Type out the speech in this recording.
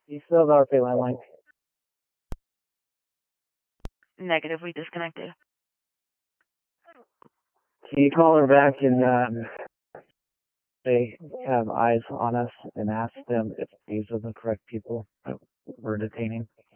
You still have our pay line. Negative, we disconnected. Can you call her back and they have eyes on us and ask them if these are the correct people that we're detaining?